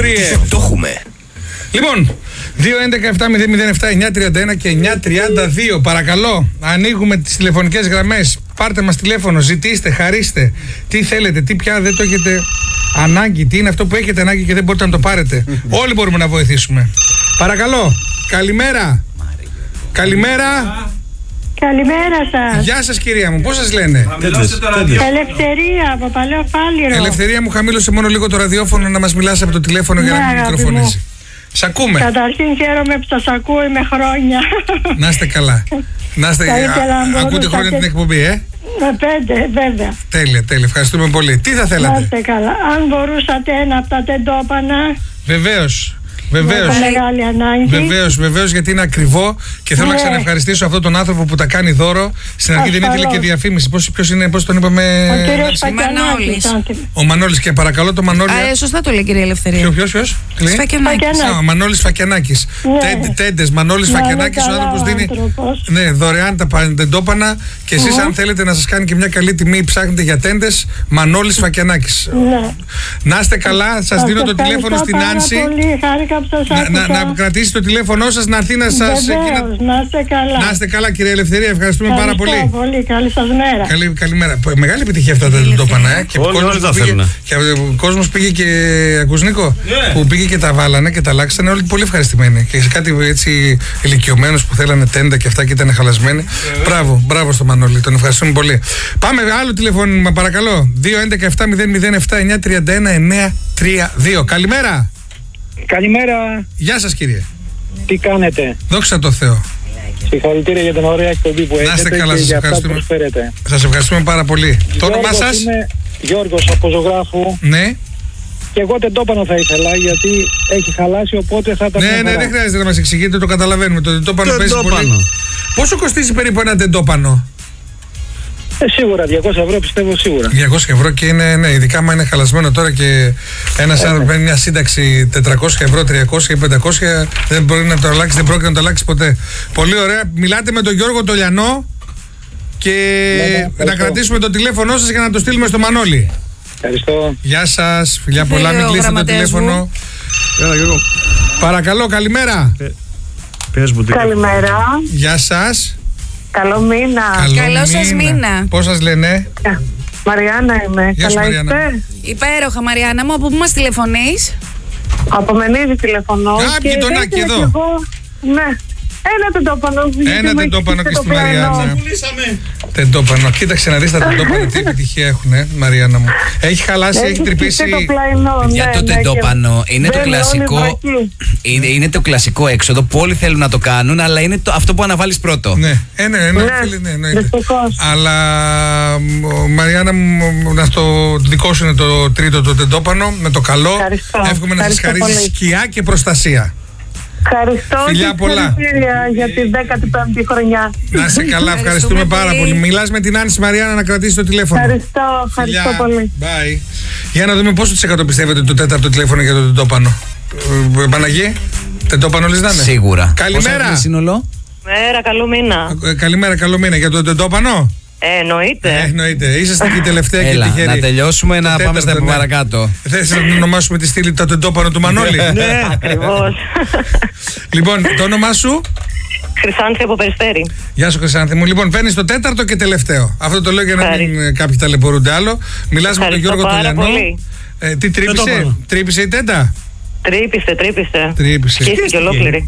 κύριε. Το έχουμε. Λοιπόν, 2-11-7-007-931 και 932. Παρακαλώ, ανοίγουμε τις τηλεφωνικές γραμμές. Πάρτε μας τηλέφωνο, ζητήστε, χαρίστε. Τι θέλετε, τι πια δεν το έχετε ανάγκη, τι είναι αυτό που έχετε ανάγκη και δεν μπορείτε να το πάρετε. Όλοι μπορούμε να βοηθήσουμε. Παρακαλώ, καλημέρα. Καλημέρα. Καλημέρα σας. Γεια σας κυρία μου, πώς σας λένε? Ελευθερία από Παλαιό Φάληρο. Ελευθερία μου, χαμήλωσε μόνο λίγο το ραδιόφωνο να μας μιλάς από το τηλέφωνο για να μην μικροφωνήσει. Σ' ακούμε. Καταρχήν χαίρομαι που σας ακούω, είμαι χρόνια. Να είστε καλά. Να είστε, ακούτε χρόνια την εκπομπή, 5, βέβαια. Τέλεια, τέλεια. Ευχαριστούμε πολύ. Τι θα θέλατε? Να είστε καλά. Αν μπορούσατε ένα από τα τεντόπανα. Βεβαίως. Βεβαίως. Μεγάλη ανάγκη. Βεβαίως, γιατί είναι ακριβό και θέλω να ξαναευχαριστήσω αυτόν τον άνθρωπο που τα κάνει δώρο. Στην αρχή δεν ήθελε και διαφήμιση. Ποιος είναι, πώς τον είπαμε? Ο κύριος Φακιανάκης. Ο Μανώλης, και παρακαλώ το Μανώλη. Σωστά το λέει, κυρία Ελευθερία. Ποιος? Φακιανάκης. Ο Μανώλης Φακιανάκης. Τέντες, Μανώλης Φακιανάκης, ο άνθρωπος δίνει δωρεάν τα τεντόπανα. Και εσείς, αν θέλετε να σας κάνει και μια καλή τιμή, ψάχνετε για τέντες, Μανώλης Φακιανάκης. Να είστε καλά, σας δίνω το τηλέφωνο στην Άνση. Να κρατήσει το τηλέφωνο σας, να έρθει να σας. Να είστε καλά. Να είστε καλά, κυρία Ελευθερία, ευχαριστούμε πάρα πολύ. Πολύ. Καλή σας μέρα. Καλημέρα. Μεγάλη επιτυχία αυτά τα τεντόπανα. Και ο κόσμος πήγε και. Ακούς, Νίκο? Που πήγε και τα βάλανε και τα αλλάξανε. Όλοι πολύ ευχαριστημένοι. Και σε κάτι έτσι ηλικιωμένους που θέλανε τέντα και αυτά και ήταν χαλασμένοι. Μπράβο στο Μανώλη, τον ευχαριστούμε πολύ. Πάμε άλλο τηλεφώνημα, παρακαλώ. 2-11-7-007-931-932. Καλημέρα. Καλημέρα. Γεια σας κύριε. Τι κάνετε? Δόξα τω Θεώ. Συγχαρητήρια για την ωραία εκπομπή που έχετε. Να είστε καλά, σας ευχαριστούμε. Σας ευχαριστούμε πάρα πολύ. Το όνομά σας? Είμαι Γιώργος από Ζωγράφου. Ναι. Και εγώ τεντόπανο θα ήθελα, γιατί έχει χαλάσει, οπότε θα τα Ναι, δεν χρειάζεται να μας εξηγείτε, το καταλαβαίνουμε. Το τεντόπανο παίζει πολύ. Πόσο κοστίζει περίπου ένα τεντόπανο? Σίγουρα 200 ευρώ, πιστεύω σίγουρα. 200 ευρώ και είναι, ναι, ειδικά άμα είναι χαλασμένο τώρα και ένας άνθρωπος παίρνει μια σύνταξη 400 ευρώ, 300 ή 500, δεν μπορεί να το αλλάξει, δεν πρόκειται να το αλλάξει ποτέ. Πολύ ωραία. Μιλάτε με τον Γιώργο το Λιανό και να κρατήσουμε το τηλέφωνό σας για να το στείλουμε στο Μανώλη. Ευχαριστώ. Γεια σας, φιλιά πολλά, μην κλείσετε το τηλέφωνο. Παρακαλώ, καλημέρα. Καλημέρα. Γεια σας. Καλό μήνα. Καλό σας μήνα. Πώς σας λένε? Μαριάννα είμαι. Γεια σου, Μαριάννα. Υπέροχα, Μαριάννα μου. Από πού μας τηλεφωνείς? Από Μενίδη τηλεφωνώ. Γειτονάκι εδώ. Ναι. Ένα τεντόπανο και στη Μαριάννα. Τεντόπανο. Κοίταξε να δεις τα τεντόπανα τι επιτυχία έχουν, Μαριάννα μου. Έχει χαλάσει, έχει τρυπήσει. Για το τεντόπανο είναι το κλασικό. Είναι το κλασικό έξοδο που όλοι θέλουν να το κάνουν, αλλά είναι αυτό που αναβάλεις πρώτο. Ναι. Αλλά Μαριάννα μου, το δικό σου είναι το τρίτο το τεντόπανο, με το καλό. Εύχομαι να σας χαρίσει σκιά και προστασία. Ευχαριστώ. Φιλιά πολλά για την 15η χρονιά. Να είσαι καλά, ευχαριστούμε πάρα πολύ. Μιλάς με την Άνση, Μαριάννα, να κρατήσει το τηλέφωνο. Ευχαριστώ πολύ. Bye. Για να δούμε πόσο % πιστεύετε το τέταρτο τηλέφωνο για το τεντόπανο. Παναγί, τεντόπανο λες να είναι? Σίγουρα. Καλημέρα. Σύνολο. Μέρα, καλό μήνα. Καλημέρα, καλό μήνα. Για το τεντόπανο? Εννοείται. Είσαστε και η τελευταία και τυχερή. Να τελειώσουμε, να πάμε στα παρακάτω. Θες να ονομάσουμε τη στήλη το τεντόπανο του Μανώλη? Ναι, ακριβώς. Λοιπόν, το όνομά σου? Χρυσάνθη από Περιστέρι. Γεια σου, Χρυσάνθη μου. Λοιπόν, παίρνεις το τέταρτο και τελευταίο. Αυτό το λέω για να μην κάποιοι ταλαιπωρούνται άλλο. Μιλάς με τον Γιώργο Τολιανό. Τι τρύπησε η τέντα? Τρύπησε. Σκίστηκε ολόκληρη.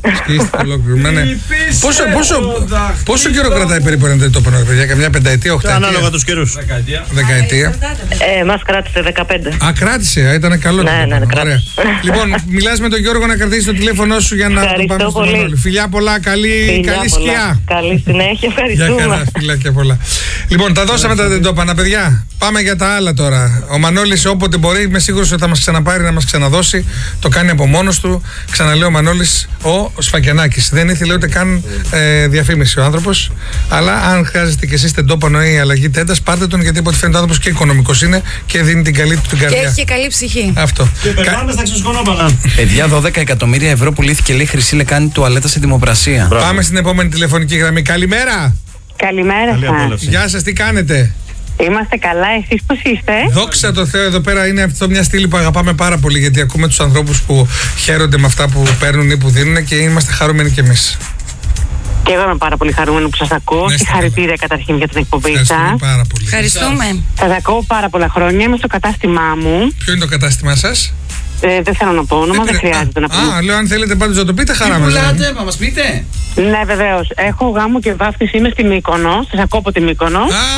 Πόσο καιρό κρατάει περίπου ένα τεντόπανο, παιδιά? Καμιά πενταετία, οχταετία? Ανάλογα τους καιρούς. Δεκαετία. Μας κράτησε 15. Α, κράτησε, ήταν καλό. Ναι, κράτησε. Λοιπόν, μιλάς με τον Γιώργο να κρατήσει το τηλέφωνό σου για να το πάμε στο Μανώλη. Φιλιά πολλά, καλή σκιά. Καλή συνέχεια, ευχαριστούμε. Για χαρά, φιλάκια πολλά. Λοιπόν, τα δώσαμε τα τεντόπανα, παιδιά. Πάμε για τα άλλα τώρα. Ο Μανώλης όποτε μπορεί, είμαι σίγουρος ότι θα μας ξαναπάρει να μας ξαναδώσει. Το κάνει από μόνος του. Ξαναλέω, ο Μανώλης ο Σφακιανάκης. Δεν ήθελε ούτε καν διαφήμιση ο άνθρωπος. Αλλά αν χρειάζεστε κι εσείς τεντόπανο ή αλλαγή τέντας, πάρτε τον, γιατί από ό,τι φαίνεται ο άνθρωπος και οικονομικός είναι και δίνει την καλή του την καρδιά. Και έχει και καλή ψυχή. Αυτό. Και περνάμε στα ξεσκονόπανα. Παιδιά, 12 εκατομμύρια ευρώ πουλήθηκε, λέει, Χρυσή Λεκάνη τουαλέτα σε δημοπρασία. Πάμε στην επόμενη τηλεφωνική γραμμή. Καλημέρα. Καλημέρα σας. Γεια σας, τι κάνετε? Είμαστε καλά, εσείς πώς είστε? Δόξα τω Θεώ, εδώ πέρα είναι αυτό μια στήλη που αγαπάμε πάρα πολύ, γιατί ακούμε τους ανθρώπους που χαίρονται με αυτά που παίρνουν ή που δίνουν και είμαστε χαρούμενοι κι εμείς. Και εγώ είμαι πάρα πολύ χαρούμενη που σας ακούω. Συγχαρητήρια καταρχήν για την εκπομπή σας. Πάρα πολύ. Ευχαριστούμε. Σας ακούω πάρα πολλά χρόνια. Είμαι στο κατάστημά μου. Ποιο είναι το κατάστημά σας? Δεν θέλω να πω όνομα, δεν χρειάζεται να πω. Λέω αν θέλετε πάντως να το πείτε, χαρά μας. Πουλάτε, μας πείτε. Ναι, βεβαίως. Έχω γάμο και βάφτιση, είμαι στη Μύκονο. Σας ακούω από τη Μύκονο.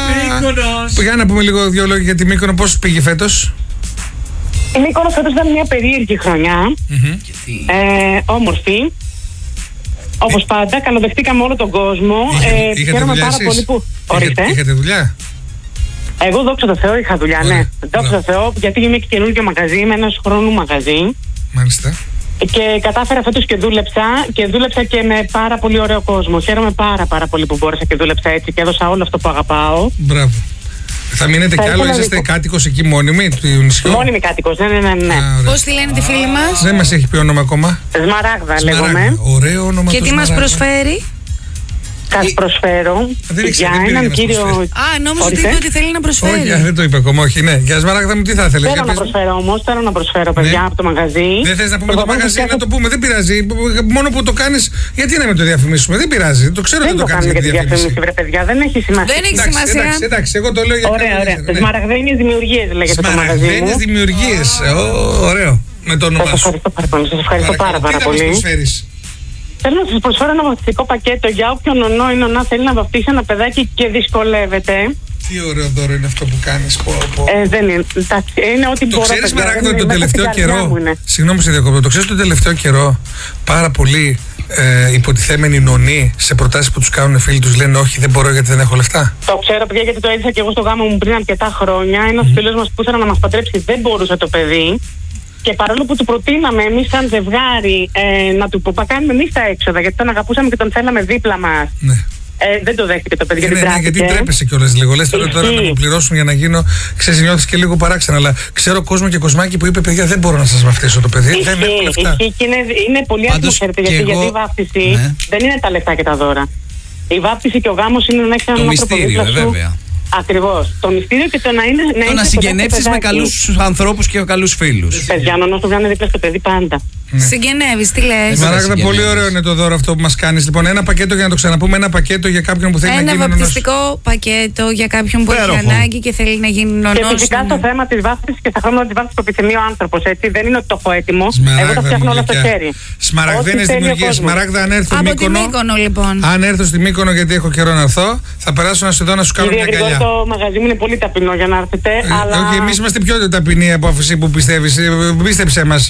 Για να πούμε λίγο δύο λόγια για τη Μύκονο, πώς πήγε φέτος? Η Μύκονο φέτος ήταν μια περίεργη χρονιά. Όμορφη. Όπως πάντα, καλοδεχτήκαμε όλο τον κόσμο. Χαίρομαι πάρα πολύ που. Είχατε δουλειά? Εγώ δόξα τω Θεώ είχα δουλειά, ναι. Δόξα τω Θεώ, γιατί είμαι και καινούργιο μαγαζί, είμαι ένας χρόνου μαγαζί. Μάλιστα. Και κατάφερα φέτος και δούλεψα και με πάρα πολύ ωραίο κόσμο. Χαίρομαι πάρα πολύ που μπόρεσα και δούλεψα έτσι και έδωσα όλο αυτό που αγαπάω. Μπράβο. Θα μείνετε κι άλλο, είσαστε κάτοικος εκεί μόνιμοι του νησιού? Μόνιμη κάτοικος, ναι. Πώς τη λένε τη φίλη μας? Δεν μας έχει πει όνομα ακόμα. Σμαράγδα λέγομαι. Ωραίο όνομα. Και τι μας προσφέρει? Σας προσφέρω για έναν κύριο. Νόμιζα ότι είπε ότι θέλει να προσφέρει. Όχι, δεν το είπε ακόμα, όχι, ναι. Για Σμαράγδα μου, τι θα ήθελε? Θέλω να προσφέρω, παιδιά, από το μαγαζί. Δεν θες να πούμε το μαγαζί, να το πούμε, δεν πειράζει. Μόνο που το κάνεις, γιατί να μην το διαφημίσουμε? Δεν πειράζει. Το ξέρω ότι το κάνεις για τη διαφήμιση. Βρε παιδιά, δεν έχει σημασία. Δεν έχει σημασία. Εντάξει, εγώ το λέω για να. Ωραία. Σμαραγδαίες δημιουργίες λέγεται το μαγαζί. Σμαραγδαίες δημιουργίες. Ωραίο. Με το όνομά σου. Σας ευχαριστώ πάρα πολύ. Θέλω να σας προσφέρω ένα βαφτιστικό πακέτο για όποιον ονό ή νονά θέλει να βαφτίσει ένα παιδάκι και δυσκολεύεται. Τι ωραίο δώρο είναι αυτό που κάνεις. Δεν είναι. Είναι ό,τι μπορώ. Το ξέρεις, Μαράγδα, ότι τον τελευταίο καιρό. Συγγνώμη, σε διακόπτω. Το ξέρεις, τον τελευταίο καιρό πάρα πολλοί υποτιθέμενοι νονοί σε προτάσεις που τους κάνουν φίλοι τους λένε όχι, δεν μπορώ γιατί δεν έχω λεφτά. Το ξέρω, παιδιά, γιατί το έζησα και εγώ στο γάμο μου πριν αρκετά χρόνια. Ένας φίλος μας που ήθελε να μας παντρέψει δεν μπορούσε το παιδί. Και παρόλο που του προτείναμε εμείς σαν ζευγάρι να του κάνουμε εμείς τα έξοδα, γιατί τον αγαπούσαμε και τον θέλαμε δίπλα μας. Ναι. Δεν το δέχτηκε το παιδί. Γιατί τρέπεσαι κιόλας λίγο. Λες τώρα να μου πληρώσουν για να γίνω. Ξέρεις, νιώθεις και λίγο παράξενα. Αλλά ξέρω κόσμο και κοσμάκι που είπε: παιδιά, δεν μπορώ να σας βαφτίσω το παιδί. Δεν έχω λεφτά. Είναι πολύ άσχημο, ξέρετε, γιατί η βάφτιση δεν είναι τα λεφτά και τα δώρα. Η βάφτιση και ο γάμος είναι να έχεις έναν άνθρωπο δίπλα σου. Βέβαια. Ακριβώς. Το μυστήριο και το να είναι. Το να συγγενεύσεις με καλούς ανθρώπους και καλούς φίλους. Παιδιά, να το βγάλουν δίπλα στο παιδί πάντα. Συγγενεύεις, τι λες? Μαράγδα, πολύ ωραίο είναι το δώρο αυτό που μας κάνεις. Λοιπόν, ένα πακέτο, για να το ξαναπούμε, ένα πακέτο για κάποιον που θέλει να γίνει νονός. Ένα βαπτιστικό πακέτο για κάποιον που έχει ανάγκη και θέλει να γίνει νονός. Και φυσικά στο θέμα της βάφτισης και στα χρόνια της βάφτισης που επιθυμεί ο άνθρωπος, έτσι. Δεν είναι ότι το έχω έτοιμο. Εγώ το φτιάχνω όλα στο χέρι. Σμαραγδαίες δημιουργίες. Μαράγδα, αν έρθω από τη Μύκονο, λοιπόν. Αν έρθω στη Μύκονο, γιατί έχω καιρό να έρθω, θα περάσω να σου δω να σου κάνω μια αγκαλιά. Το μαγαζί μου είναι πολύ ταπεινό για να έρθετε. Όχι, εμείς είμαστε πιο ταπεινοί από αυτή που πιστεύεις. Πίστεψέ μας.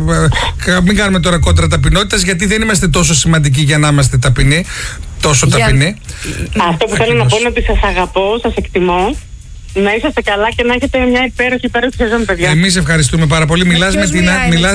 Μην κάνουμε τώρα κόντρα ταπεινότητας, γιατί δεν είμαστε τόσο σημαντικοί για να είμαστε ταπεινοί. Τόσο ταπεινοί. Αυτό που θέλω να πω είναι ότι σας αγαπώ, σας εκτιμώ. Να είσαστε καλά και να έχετε μια υπέροχη σεζόν, παιδιά. Εμείς ευχαριστούμε πάρα πολύ. Μιλάς με την.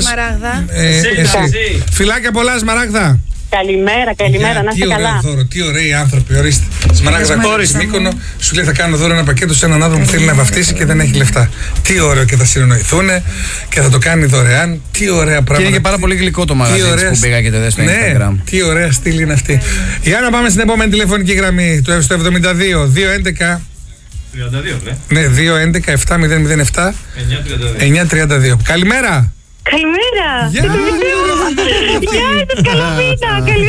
Φιλάκια πολλά, Σμαράγδα. Καλημέρα, να είστε καλά. Δώρο, τι ωραίοι άνθρωποι, ορίστε. Σμαράγδα, χωρίς Μύκονο, σου λέει θα κάνω δώρο ένα πακέτο σε έναν άνθρωπο που θέλει να βαφτίσει και δεν έχει λεφτά. Τι ωραίο, και θα συνεννοηθούν και θα το κάνει δωρεάν. Τι ωραία πράγματα. Και είναι και πάρα πολύ γλυκό το μαγαζί που πήγατε δε στο Instagram. Τι ωραία στήλη είναι αυτή. Για να πάμε στην επόμενη τηλεφωνική γραμμή, το 72-211. 32, ναι, 211-7007 932. Καλημέρα! Καλημέρα! Γεια σας, καλό μήνα!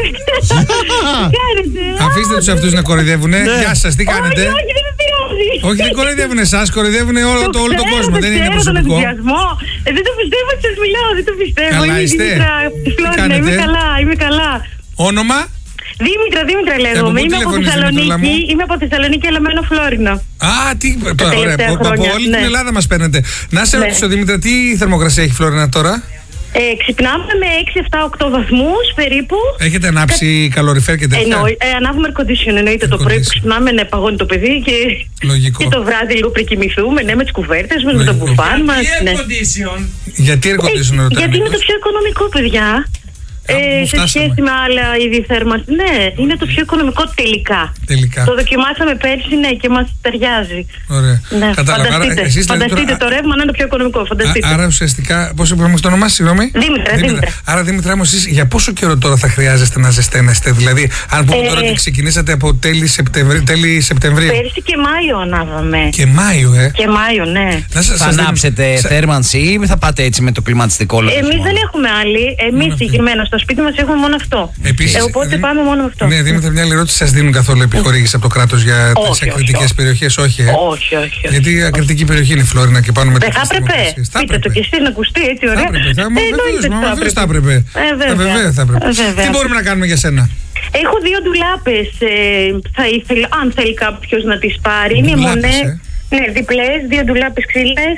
Αφήστε τους αυτούς να κοροϊδεύουνε. Γεια σας, τι κάνετε? Όχι, δεν με πειράζει. Όχι, δεν κοροϊδεύουν εσάς, κοροϊδεύουν όλο τον κόσμο. Δεν είναι προσωπικό. Δεν το πιστεύω ότι σας μιλάω, δεν το πιστεύω. Καλά είστε? Είμαι καλά. Όνομα? Δήμητρα λέγομαι. Είμαι από Θεσσαλονίκη, αλλά μένω Φλόρινα. Α, τι. Ωραία. Από όλη την Ελλάδα μας παίρνετε. Να σε ρωτήσω, Δήμητρα, τι θερμοκρασία έχει η Φλόρινα τώρα? Ξυπνάμε με 6-7-8 βαθμούς περίπου. Έχετε ανάψει καλοριφέρ και τέτοια? Ανάβουμε air condition, εννοείται. Το πρωί που ξυπνάμε να παγώνει το παιδί και το βράδυ λίγο πριν κοιμηθούμε, ναι, με τις κουβέρτες μας, με το μπουφάν μας. Γιατί air condition? Γιατί air condition? Γιατί είναι το πιο οικονομικό, παιδιά. Σε σχέση με άλλα είδη θέρμανσης, ναι, είναι το πιο οικονομικό τελικά. Το δοκιμάσαμε πέρσι, ναι, και μας ταιριάζει. Ωραία. Ναι, φανταστείτε τώρα... το ρεύμα να είναι το πιο οικονομικό. Φανταστείτε. Άρα ουσιαστικά, πώς είπαμε το όνομά, συγγνώμη? Δήμητρα. Άρα Δήμητρα μου, εσείς για πόσο καιρό τώρα θα χρειάζεστε να ζεσταίνεστε? Δηλαδή, αν πούμε τώρα ότι ξεκινήσατε από τέλη Σεπτεμβρίου. Πέρσι και Μάιο ανάβαμε. Και Μάιο, Και Μάιο, ναι. Θα ανάψετε θέρμανση ή θα πάτε έτσι με το κλιματιστικό λόγο? Εμείς δεν έχουμε άλλη. Εμείς συγκεκριμένα στο σπίτι μας έχουμε μόνο αυτό. Οπότε πάμε μόνο με αυτό. Ναι, Δήμητρα, μια άλλη ερώτηση. Σας δίνουν καθόλου επιχορήγηση από το κράτος για τις ακριτικές περιοχές? Όχι. Όχι. Γιατί η ακριτική περιοχή είναι η Φλόρινα και πάνω με δεν θα έπρεπε. Πείτε το κι εσείς να ακουστεί έτσι ωραία. Βεβαίως θα έπρεπε. Τι μπορούμε να κάνουμε για σένα? Έχω 2 ντουλάπες. Θα ήθελα, αν θέλει κάποιος να τις πάρει. Είναι μονές. Ναι, διπλές, 2 ντουλάπες ξύλινες.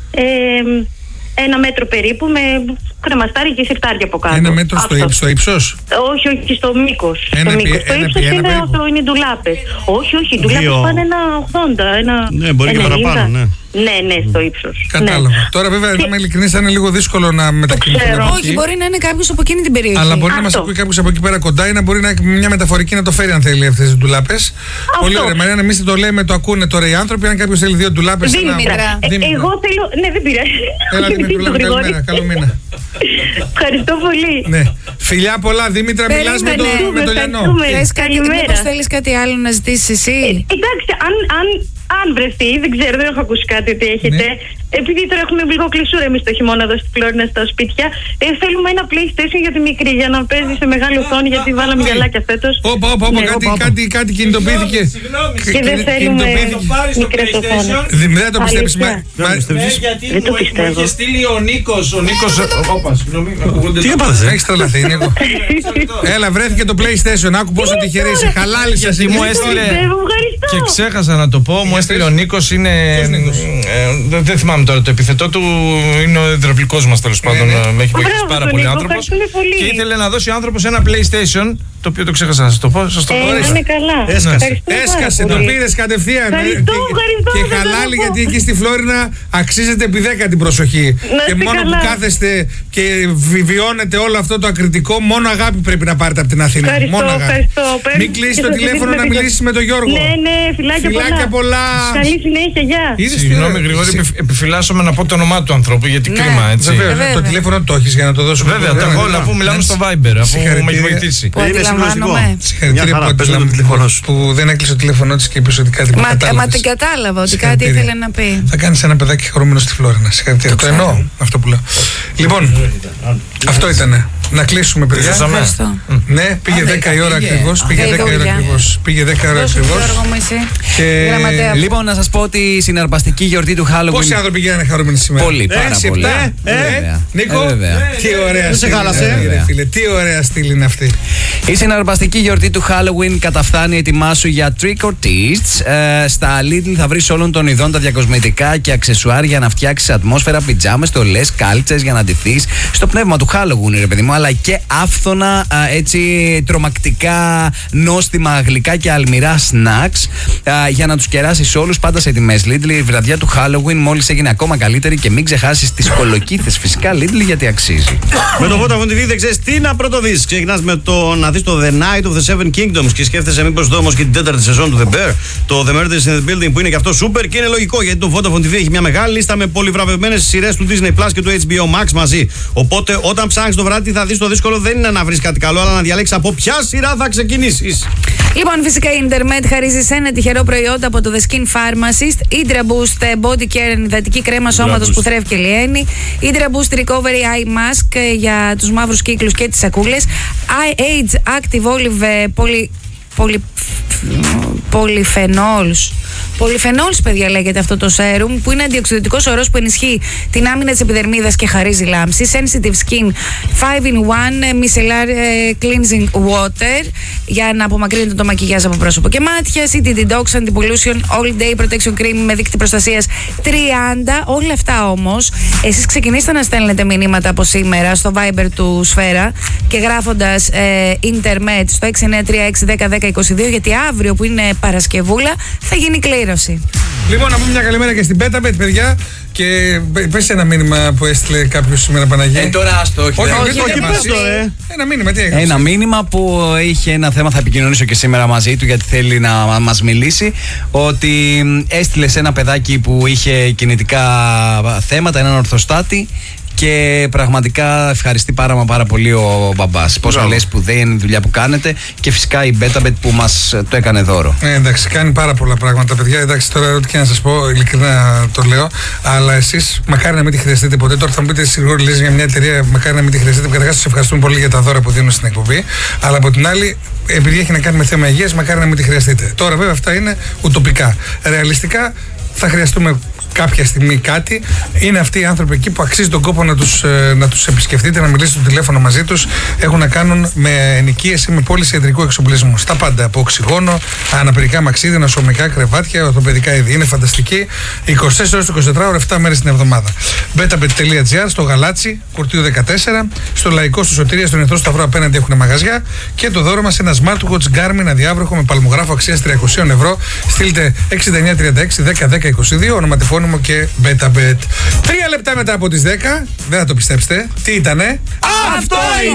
1 μέτρο περίπου με κρεμαστάρι και σιρτάρια από κάτω. 1 μέτρο στο ύψος? Όχι, στο μήκος. Το ύψος είναι ντουλάπες. Όχι, οι ντουλάπες πάνε 1,80. Ναι, μπορεί και παραπάνω, ναι. Ναι, στο ύψος. Κατάλαβα. Ναι. Τώρα, βέβαια, να είμαι ειλικρινής, θα είναι λίγο δύσκολο να μετακινηθούμε. Όχι, μπορεί να είναι κάποιος από εκείνη την περιοχή. Αλλά μπορεί να μας ακούει κάποιος από εκεί πέρα κοντά ή να μπορεί να έχει μια μεταφορική να το φέρει, αν θέλει, αυτές τις ντουλάπες. Πολύ ωραία. Μαριάννα, εμείς το λέμε, το ακούνε τώρα οι άνθρωποι. Αν κάποιος θέλει 2 ντουλάπες. Δήμητρα. Εγώ θέλω. Ναι, δεν πειράζει. Έλα, Δήμητρα, καλημέρα. Καλό μήνα. Ευχαριστώ πολύ. Ναι. Φιλιά πολλά, Δήμητρα, μιλάς με το Λιανό. Μήπως θέλεις κάτι άλλο να ζητήσεις εσύ? Εντάξει, αν βρεθεί, δεν ξέρω, δεν έχω ακούσει κάτι ότι έχετε. Επειδή τώρα έχουμε λίγο κλεισούρα εμείς το χειμώνα εδώ στη Φλόρινα στα σπίτια, θέλουμε ένα PlayStation για τη μικρή, για να παίζει σε μεγάλη οθόνη, γιατί βάλαμε γυαλάκια φέτος. Κάτι κινητοποιήθηκε. Και δεν θέλουμε μικρές οθόνες. Δεν το πιστεύεις? Γιατί μου είχε στείλει ο Νίκος. Τι έπαθες? Έχεις τρελαθεί, Νίκο. Έλα, βρέθηκε το PlayStation, άκου πόσο τυχερή είσαι. Χαλάλησα. Μου έστειλε και ξέχασα να το πω, μου έστειλε ο Νίκος, είναι. Δεν θυμάμαι τώρα το επιθετό του, είναι ο υδραυλικός μας τέλος πάντων. Με έχει βοηθήσει πάρα πολύ άνθρωπος. Και ήθελε να δώσει ο άνθρωπος ένα PlayStation, το οποίο το ξέχασα να σας το πω. Σας το πω. Είναι καλά. Έσκασε, το πήρες κατευθείαν. Και χαλάλι, γιατί εκεί στη Φλόρινα αξίζεται επί 10 την προσοχή. Και μόνο που κάθεστε και βιώνετε όλο αυτό το ακριτικό, μόνο αγάπη πρέπει να πάρετε από την Αθήνα. Μόνο αγάπη. Μην κλείσεις το τηλέφωνο να μιλήσεις με τον Γιώργο. Ναι, φιλάκια πολλά. Καλή συνέχεια, γεια. Συγγνώμη, Γρηγόρη, επιφυλάσσομαι να πω το όνομά του ανθρώπου, γιατί κρίμα, έτσι. Βέβαια, το τηλέφωνο το έχεις για να το δώσουμε. Βέβαια, τα έχω όλα, αφού μιλάμε στο Viber, αφού με έχει βοηθήσει. Είναι συγκλονιστικό. Συγχαρητήρια που δεν έκλεισε το τηλέφωνο της και είπε ότι κάτι Μα την κατάλαβα ότι κάτι ήθελε να πει. Θα κάνεις ένα παιδάκι χαρούμενο στη Φλόρινα. Συγχαρητήρια. Το εννοώ αυτό που λέω. Λοιπόν, αυτό ήτανε. Να κλείσουμε, παιδιά. Ναι, πήγε 10 η ώρα ακριβώς. Πήγε 10 η ώρα ακριβώς. Λοιπόν, να σας πω ότι η συναρπαστική γιορτή του Halloween. Πόσοι άνθρωποι γίνανε χαρούμενοι σήμερα? Πολύ, πάρα πολύ. Νίκο, τι ωραία στήλη. Τι ωραία στήλη είναι αυτή. Η συναρπαστική γιορτή του Halloween καταφθάνει, ετοιμάσου για Trick or Treats. Στα Lidl θα βρεις όλων των ειδών τα διακοσμητικά και αξεσουάρια να φτιάξεις ατμόσφαιρα, πιτζάμες, στολές, κάλτσες για να ντυθείς στο πνεύμα του Halloween, ρε παιδί μου, αλλά και άφθονα έτσι τρομακτικά νόστιμα γλυκά και αλμυρά snacks για να τους κεράσεις όλους, πάντα σε τιμές Lidl. Η βραδιά του Halloween μόλις έγινε ακόμα καλύτερη και μην ξεχάσεις τις κολοκύθες φυσικά Lidl, γιατί αξίζει. Με το Vodafone TV δεν ξέρεις τι να πρωτοδείς. Ξεκινάς με το να δεις το The Night of the Seven Kingdoms και σκέφτεσαι μήπως δω όμως και την τέταρτη σεζόν του The Bear. Το The Murders in the Building που είναι και αυτό super και είναι λογικό, γιατί το Vodafone TV έχει μια μεγάλη λίστα με πολυβραβευμένες σειρές του Disney Plus και του HBO Max μαζί. Οπότε όταν ψάχνεις το βράδυ θα δεις, το δύσκολο δεν είναι να βρεις κάτι καλό, αλλά να διαλέξεις από ποια σειρά θα ξεκινήσεις. Λοιπόν, φυσικά η Intermed χαρίζει σε ένα τυχερό προϊόν από το The Skin Pharmacist. Hydra Boost Body Care, υδατική κρέμα σώματος που θρέφει και λιένει. Hydra Boost Recovery Eye Mask για τους μαύρους κύκλους και τις σακούλες. Age Active Olive Polyphenols. Polyphenols, παιδιά, λέγεται αυτό το σέρουμ, που είναι αντιοξυδοτικός ορός που ενισχύει την άμυνα της επιδερμίδας και χαρίζει λάμψη. Sensitive Skin 5-in-1 Micellar Cleansing Water για να απομακρύνετε το μακιγιάζ από πρόσωπο και μάτια. City Detox Anti-Pollution All Day Protection Cream με δείκτη προστασίας 30. Όλα αυτά όμως, εσείς ξεκινήστε να στέλνετε μηνύματα από σήμερα στο Viber του Σφαίρα και γράφοντας Intermed στο 693-610-1022, γιατί αύριο που είναι Παρασκευούλα θα γίνει κλήρωση. Λοιπόν, να πούμε μια καλημέρα και στην Betabet, παιδιά. Και πες ένα μήνυμα που έστειλε κάποιος σήμερα, Παναγία. Τώρα άστο, όχι. Όχι, πες το, Ένα μήνυμα, τι έγινε. Ένα μήνυμα που είχε ένα θέμα, θα επικοινωνήσω και σήμερα μαζί του γιατί θέλει να μας μιλήσει. Ότι έστειλε σε ένα παιδάκι που είχε κινητικά θέματα, έναν ορθοστάτη. Και πραγματικά ευχαριστεί πάρα πολύ ο μπαμπάς. Πόσο λέει σπουδαία είναι η δουλειά που κάνετε. Και φυσικά η Betabet που μας το έκανε δώρο. Εντάξει, κάνει πάρα πολλά πράγματα, παιδιά. Εντάξει, τώρα ό,τι και να σας πω, ειλικρινά το λέω. Αλλά εσείς, μακάρι να μην τη χρειαστείτε ποτέ. Τώρα θα μου πείτε σίγουρα λες για μια εταιρεία, μακάρι να μην τη χρειαστείτε. Καταρχάς, σας ευχαριστούμε πολύ για τα δώρα που δίνουν στην εκπομπή. Αλλά από την άλλη, επειδή έχει να κάνει με θέμα υγείας, μακάρι να μην τη χρειαστείτε. Τώρα, βέβαια, αυτά είναι ουτοπικά. Ρεαλιστικά, θα χρειαστούμε κάποια στιγμή κάτι. Είναι αυτοί οι άνθρωποι εκεί που αξίζει τον κόπο να τους επισκεφτείτε, να μιλήσετε στο τηλέφωνο μαζί τους. Έχουν να κάνουν με ενοικίαση, με πώληση ιατρικού εξοπλισμού. Στα πάντα. Από οξυγόνο, αναπηρικά μαξίδια, νοσομικά κρεβάτια, ορθοπαιδικά είδη. Είναι φανταστική. 24 ώρες το 24 ώρες, 7 μέρες την εβδομάδα. Betabet.gr, στο Γαλάτσι, Κουρτίου 14. Στο Λαϊκό, στο Σωτηρία, στον Ερυθρό Σταυρό απέναντι έχουν μαγαζιά. Και το δώρο μας ένα smartwatch Garmin αδιάβροχο με παλμογράφο αξίας 300 ευρώ. Στείλτε 6936 10 10 22, ονοματιφώνυμο και Betabet. 3 λεπτά μετά από τις 10, δεν θα το πιστέψετε. Τι ήτανε? Αυτό